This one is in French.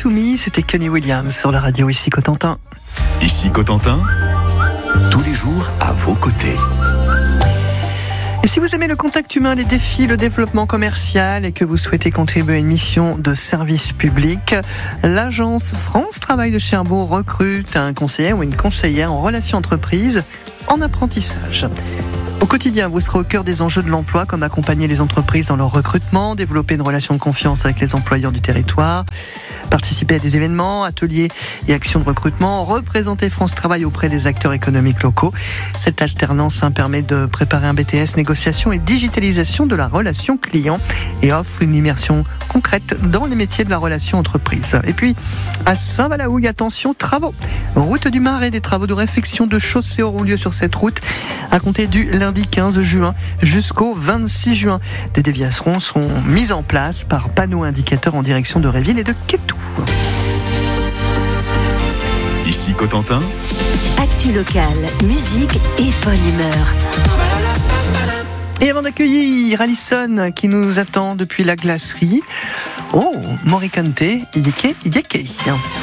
to Me, c'était Kenny Williams sur la radio ici Cotentin. Ici Cotentin, tous les jours à vos côtés. Et si vous aimez le contact humain, les défis, le développement commercial et que vous souhaitez contribuer à une mission de service public, l'agence France Travail de Cherbourg recrute un conseiller ou une conseillère en relations entreprises en apprentissage. Au quotidien, vous serez au cœur des enjeux de l'emploi, comme accompagner les entreprises dans leur recrutement, développer une relation de confiance avec les employeurs du territoire, participer à des événements, ateliers et actions de recrutement, représenter France Travail auprès des acteurs économiques locaux. Cette alternance permet de préparer un BTS négociation et digitalisation de la relation client et offre une immersion concrète dans les métiers de la relation entreprise. Et puis, à Saint-Valahougue, attention, travaux. Route du Marais, des travaux de réfection de chaussée auront lieu sur cette route à compter du lundi 15 juin jusqu'au 26 juin. Des déviations seront mises en place par panneaux indicateurs en direction de Réville et de Quétou. Ici Cotentin, actu locale, musique et bonne humeur. Et avant d'accueillir Alison qui nous attend depuis la glacerie, Morikante, Yeke.